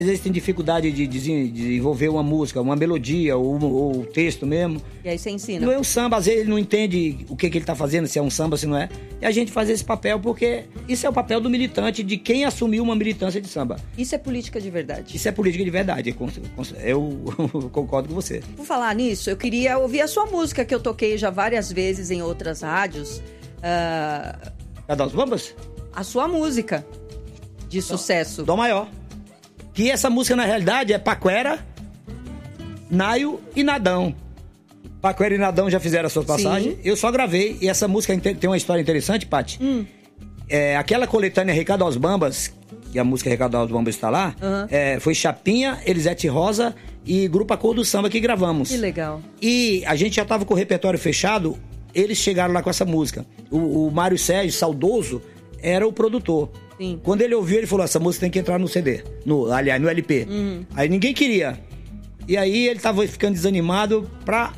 Às vezes tem dificuldade de desenvolver uma música, uma melodia ou o texto mesmo. E aí você ensina. Não é um samba, às vezes ele não entende o que ele tá fazendo, se é um samba, se não é. E a gente faz esse papel porque isso é o papel do militante, de quem assumiu uma militância de samba. Isso é política de verdade. Isso é política de verdade, eu concordo com você. Por falar nisso, eu queria ouvir a sua música, que eu toquei já várias vezes em outras rádios. Cadê os Bambas? A sua música de sucesso. Dó maior. Que essa música, na realidade, é Paquera, Naio e Nadão. Paquera e Nadão já fizeram a sua passagem. Sim. Eu só gravei. E essa música tem uma história interessante, Paty. Aquela coletânea Recado aos Bambas, que a música Recado aos Bambas está lá, foi Chapinha, Elisete Rosa e Grupo A Cor do Samba que gravamos. Que legal. E a gente já estava com o repertório fechado, eles chegaram lá com essa música. O Mário Sérgio, saudoso, era o produtor. Sim. Quando ele ouviu, ele falou, essa música tem que entrar no CD, aliás, no LP. Aí ninguém queria. E aí ele tava ficando desanimado pra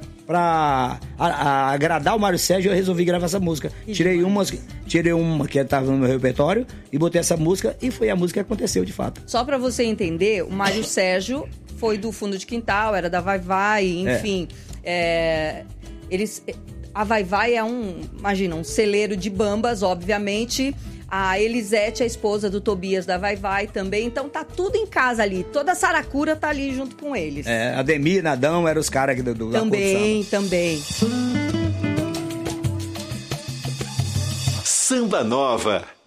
agradar o Mário Sérgio, eu resolvi gravar essa música. Tirei uma que estava no meu repertório e botei essa música e foi a música que aconteceu de fato. Só pra você entender, o Mário Sérgio foi do Fundo de Quintal, era da Vai Vai, enfim. A Vai Vai é um celeiro de bambas, obviamente. A Elisete, a esposa do Tobias da Vai Vai também. Então tá tudo em casa ali. Toda a saracura tá ali junto com eles. Ademir, Nadão, eram os caras do Também. Samba Nova.